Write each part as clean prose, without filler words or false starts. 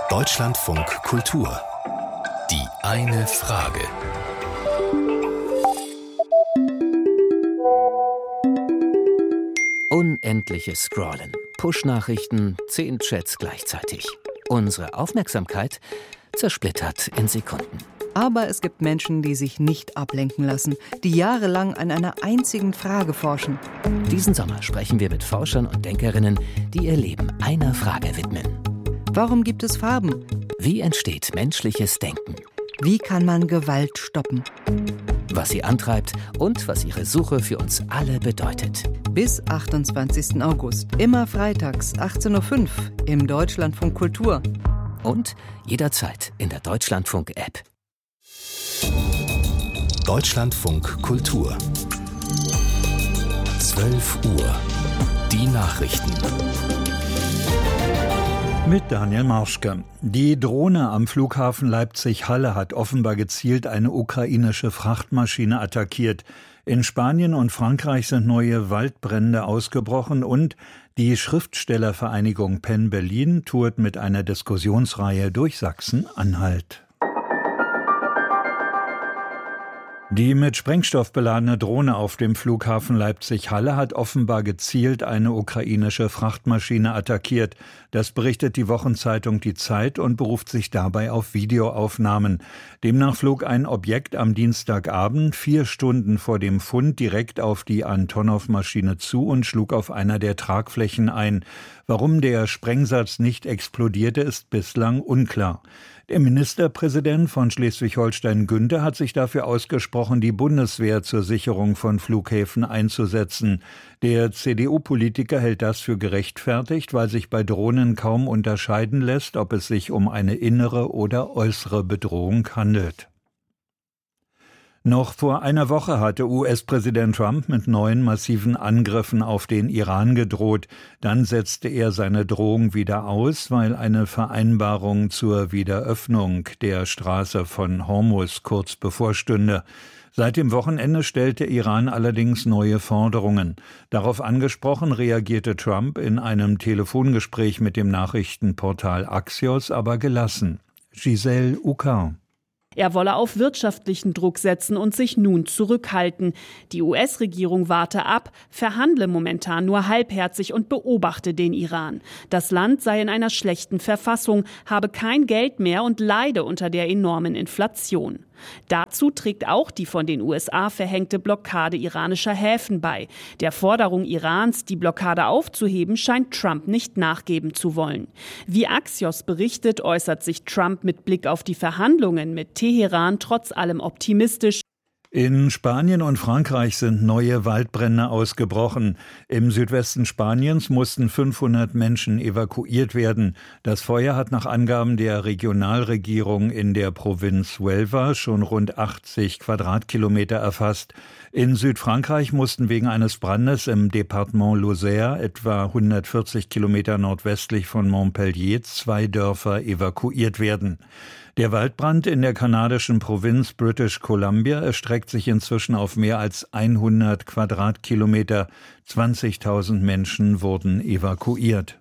Deutschlandfunk Kultur. Die eine Frage. Unendliches Scrollen, Push-Nachrichten, 10 Chats gleichzeitig. Unsere Aufmerksamkeit zersplittert in Sekunden. Aber es gibt Menschen, die sich nicht ablenken lassen, die jahrelang an einer einzigen Frage forschen. Diesen Sommer sprechen wir mit Forschern und Denkerinnen, die ihr Leben einer Frage widmen. Warum gibt es Farben? Wie entsteht menschliches Denken? Wie kann man Gewalt stoppen? Was sie antreibt und was ihre Suche für uns alle bedeutet. Bis 28. August, immer freitags 18.05 Uhr im Deutschlandfunk Kultur. Und jederzeit in der Deutschlandfunk-App. Deutschlandfunk Kultur. 12 Uhr. Die Nachrichten. Mit Daniel Marschke. Die Drohne am Flughafen Leipzig-Halle hat offenbar gezielt eine ukrainische Frachtmaschine attackiert. In Spanien und Frankreich sind neue Waldbrände ausgebrochen und die Schriftstellervereinigung Penn Berlin tourt mit einer Diskussionsreihe durch Sachsen-Anhalt. Die mit Sprengstoff beladene Drohne auf dem Flughafen Leipzig-Halle hat offenbar gezielt eine ukrainische Frachtmaschine attackiert. Das berichtet die Wochenzeitung Die Zeit und beruft sich dabei auf Videoaufnahmen. Demnach flog ein Objekt am Dienstagabend 4 Stunden vor dem Fund direkt auf die Antonov-Maschine zu und schlug auf einer der Tragflächen ein. Warum der Sprengsatz nicht explodierte, ist bislang unklar. Der Ministerpräsident von Schleswig-Holstein Günther hat sich dafür ausgesprochen, die Bundeswehr zur Sicherung von Flughäfen einzusetzen. Der CDU-Politiker hält das für gerechtfertigt, weil sich bei Drohnen kaum unterscheiden lässt, ob es sich um eine innere oder äußere Bedrohung handelt. Noch vor einer Woche hatte US-Präsident Trump mit neuen massiven Angriffen auf den Iran gedroht. Dann setzte er seine Drohung wieder aus, weil eine Vereinbarung zur Wiederöffnung der Straße von Hormuz kurz bevorstünde. Seit dem Wochenende stellte Iran allerdings neue Forderungen. Darauf angesprochen reagierte Trump in einem Telefongespräch mit dem Nachrichtenportal Axios aber gelassen. Giselle Uckar. Er wolle auf wirtschaftlichen Druck setzen und sich nun zurückhalten. Die US-Regierung warte ab, verhandle momentan nur halbherzig und beobachte den Iran. Das Land sei in einer schlechten Verfassung, habe kein Geld mehr und leide unter der enormen Inflation. Dazu trägt auch die von den USA verhängte Blockade iranischer Häfen bei. Der Forderung Irans, die Blockade aufzuheben, scheint Trump nicht nachgeben zu wollen. Wie Axios berichtet, äußert sich Trump mit Blick auf die Verhandlungen mit Teheran trotz allem optimistisch. In Spanien und Frankreich sind neue Waldbrände ausgebrochen. Im Südwesten Spaniens mussten 500 Menschen evakuiert werden. Das Feuer hat nach Angaben der Regionalregierung in der Provinz Huelva schon rund 80 Quadratkilometer erfasst. In Südfrankreich mussten wegen eines Brandes im Departement Lozère, etwa 140 Kilometer nordwestlich von Montpellier, 2 Dörfer evakuiert werden. Der Waldbrand in der kanadischen Provinz British Columbia erstreckt sich inzwischen auf mehr als 100 Quadratkilometer. 20.000 Menschen wurden evakuiert.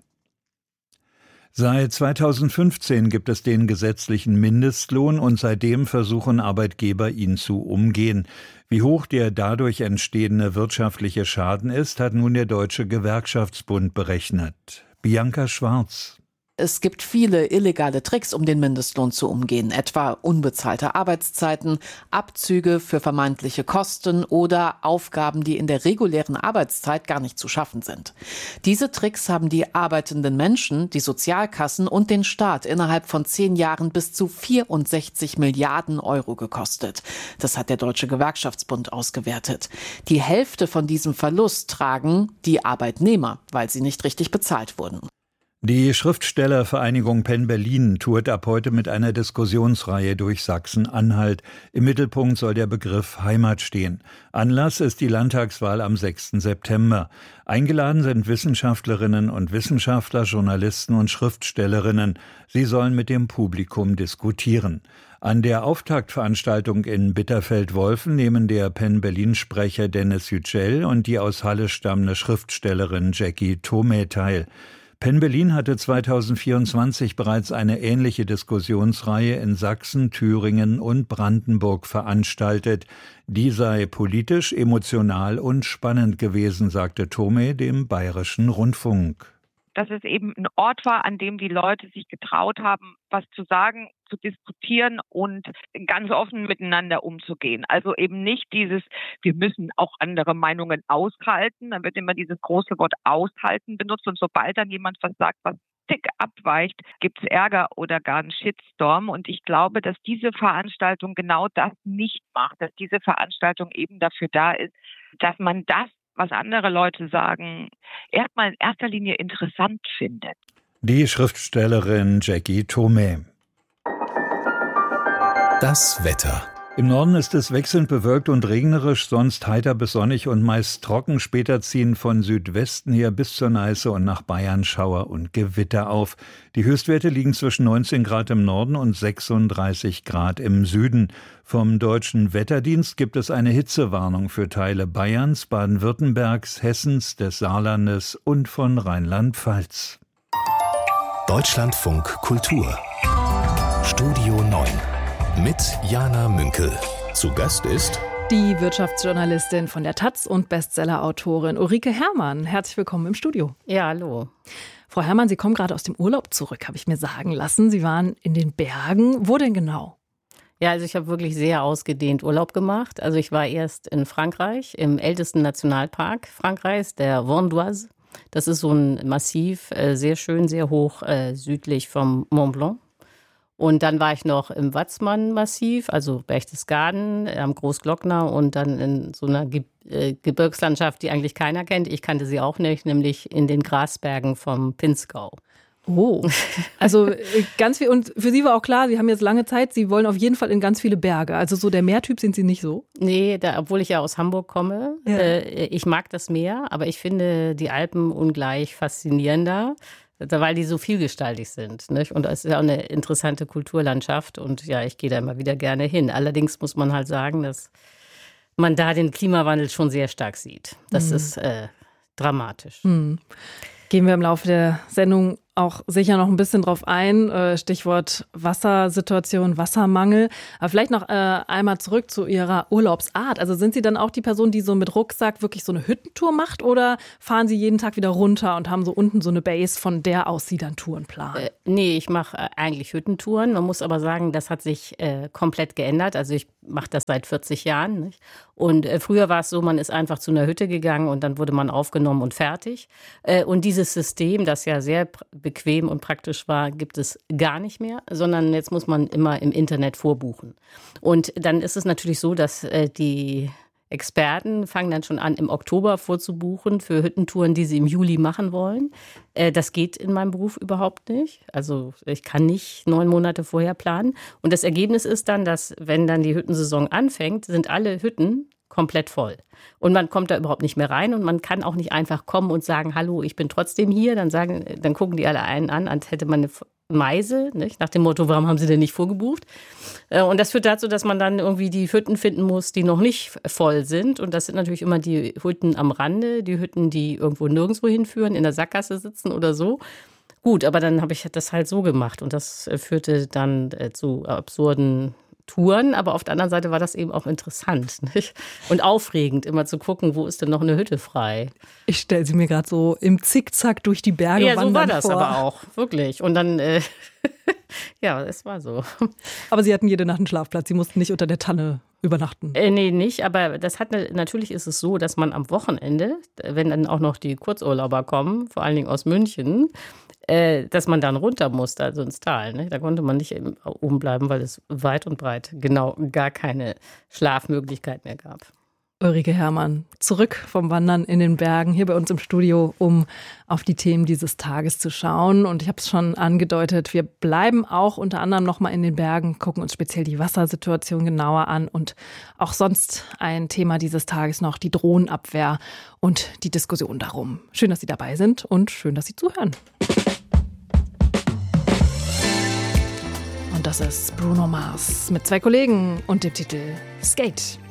Seit 2015 gibt es den gesetzlichen Mindestlohn und seitdem versuchen Arbeitgeber, ihn zu umgehen. Wie hoch der dadurch entstehende wirtschaftliche Schaden ist, hat nun der Deutsche Gewerkschaftsbund berechnet. Bianca Schwarz. Es gibt viele illegale Tricks, um den Mindestlohn zu umgehen, etwa unbezahlte Arbeitszeiten, Abzüge für vermeintliche Kosten oder Aufgaben, die in der regulären Arbeitszeit gar nicht zu schaffen sind. Diese Tricks haben die arbeitenden Menschen, die Sozialkassen und den Staat innerhalb von 10 Jahren bis zu 64 Milliarden Euro gekostet. Das hat der Deutsche Gewerkschaftsbund ausgewertet. Die Hälfte von diesem Verlust tragen die Arbeitnehmer, weil sie nicht richtig bezahlt wurden. Die Schriftstellervereinigung Penn Berlin tourt ab heute mit einer Diskussionsreihe durch Sachsen-Anhalt. Im Mittelpunkt soll der Begriff Heimat stehen. Anlass ist die Landtagswahl am 6. September. Eingeladen sind Wissenschaftlerinnen und Wissenschaftler, Journalisten und Schriftstellerinnen. Sie sollen mit dem Publikum diskutieren. An der Auftaktveranstaltung in Bitterfeld-Wolfen nehmen der Penn Berlin-Sprecher Dennis Yücel und die aus Halle stammende Schriftstellerin Jackie Thome teil. Penn Berlin hatte 2024 bereits eine ähnliche Diskussionsreihe in Sachsen, Thüringen und Brandenburg veranstaltet. Die sei politisch, emotional und spannend gewesen, sagte Thome dem Bayerischen Rundfunk. Dass es eben ein Ort war, an dem die Leute sich getraut haben, was zu sagen, zu diskutieren und ganz offen miteinander umzugehen. Also eben nicht dieses, wir müssen auch andere Meinungen aushalten. Dann wird immer dieses große Wort aushalten benutzt und sobald dann jemand was sagt, was Tick abweicht, gibt es Ärger oder gar einen Shitstorm. Und ich glaube, dass diese Veranstaltung genau das nicht macht, dass diese Veranstaltung eben dafür da ist, dass man das, was andere Leute sagen, erstmal in erster Linie interessant findet. Die Schriftstellerin Jackie Thome. Das Wetter. Im Norden ist es wechselnd bewölkt und regnerisch, sonst heiter bis sonnig und meist trocken. Später ziehen von Südwesten her bis zur Neiße und nach Bayern Schauer und Gewitter auf. Die Höchstwerte liegen zwischen 19 Grad im Norden und 36 Grad im Süden. Vom Deutschen Wetterdienst gibt es eine Hitzewarnung für Teile Bayerns, Baden-Württembergs, Hessens, des Saarlandes und von Rheinland-Pfalz. Deutschlandfunk Kultur. Studio 9. Mit Jana Münkel. Zu Gast ist die Wirtschaftsjournalistin von der taz und Bestsellerautorin Ulrike Herrmann. Herzlich willkommen im Studio. Ja, hallo. Frau Herrmann, Sie kommen gerade aus dem Urlaub zurück, habe ich mir sagen lassen. Sie waren in den Bergen. Wo denn genau? Ja, also ich habe wirklich sehr ausgedehnt Urlaub gemacht. Also ich war erst in Frankreich, im ältesten Nationalpark Frankreichs, der Vosges d'Oise. Das ist so ein Massiv, sehr schön, sehr hoch südlich vom Mont Blanc. Und dann war ich noch im Watzmann-Massiv, also Berchtesgaden, am Großglockner und dann in so einer Gebirgslandschaft, die eigentlich keiner kennt. Ich kannte sie auch nicht, nämlich in den Grasbergen vom Pinzgau. Oh, also ganz viel. Und für Sie war auch klar, Sie haben jetzt lange Zeit, Sie wollen auf jeden Fall in ganz viele Berge. Also so der Meertyp sind Sie nicht so? Nee, obwohl ich ja aus Hamburg komme. Ja. Ich mag das Meer, aber ich finde die Alpen ungleich faszinierender. Weil die so vielgestaltig sind, nicht? Und es ist ja auch eine interessante Kulturlandschaft und ja, ich gehe da immer wieder gerne hin. Allerdings muss man halt sagen, dass man da den Klimawandel schon sehr stark sieht. Das ist dramatisch. Gehen wir im Laufe der Sendung auch sicher noch ein bisschen drauf ein. Stichwort Wassersituation, Wassermangel. Aber vielleicht noch einmal zurück zu Ihrer Urlaubsart. Also sind Sie dann auch die Person, die so mit Rucksack wirklich so eine Hüttentour macht oder fahren Sie jeden Tag wieder runter und haben so unten so eine Base, von der aus Sie dann Touren planen? Nee, ich mache eigentlich Hüttentouren. Man muss aber sagen, das hat sich komplett geändert. Also ich mache das seit 40 Jahren. Nicht? Und früher war es so, man ist einfach zu einer Hütte gegangen und dann wurde man aufgenommen und fertig. Und dieses System, das ja sehr bequem und praktisch war, gibt es gar nicht mehr, sondern jetzt muss man immer im Internet vorbuchen. Und dann ist es natürlich so, dass die Experten fangen dann schon an, im Oktober vorzubuchen für Hüttentouren, die sie im Juli machen wollen. Das geht in meinem Beruf überhaupt nicht. Also ich kann nicht 9 Monate vorher planen. Und das Ergebnis ist dann, dass wenn dann die Hüttensaison anfängt, sind alle Hütten komplett voll. Und man kommt da überhaupt nicht mehr rein und man kann auch nicht einfach kommen und sagen, hallo, ich bin trotzdem hier. Dann gucken die alle einen an, als hätte man eine Meise, nicht? Nach dem Motto, warum haben sie denn nicht vorgebucht? Und das führt dazu, dass man dann irgendwie die Hütten finden muss, die noch nicht voll sind. Und das sind natürlich immer die Hütten am Rande, die Hütten, die irgendwo nirgendwo hinführen, in der Sackgasse sitzen oder so. Gut, aber dann habe ich das halt so gemacht und das führte dann zu absurden Touren, aber auf der anderen Seite war das eben auch interessant, nicht? Und aufregend, immer zu gucken, wo ist denn noch eine Hütte frei. Ich stelle sie mir gerade so im Zickzack durch die Berge wandern vor. Ja, so war das aber auch, wirklich. Und dann, ja, es war so. Aber Sie hatten jede Nacht einen Schlafplatz, Sie mussten nicht unter der Tanne übernachten? Nee, nicht, aber natürlich ist es so, dass man am Wochenende, wenn dann auch noch die Kurzurlauber kommen, vor allen Dingen aus München, dass man dann runter musste, also ins Tal. Ne? Da konnte man nicht oben bleiben, weil es weit und breit genau gar keine Schlafmöglichkeit mehr gab. Ulrike Herrmann, zurück vom Wandern in den Bergen, hier bei uns im Studio, um auf die Themen dieses Tages zu schauen. Und ich habe es schon angedeutet, wir bleiben auch unter anderem nochmal in den Bergen, gucken uns speziell die Wassersituation genauer an und auch sonst ein Thema dieses Tages noch, die Drohnenabwehr und die Diskussion darum. Schön, dass Sie dabei sind und schön, dass Sie zuhören. Und das ist Bruno Mars mit 2 Kollegen und dem Titel Skate.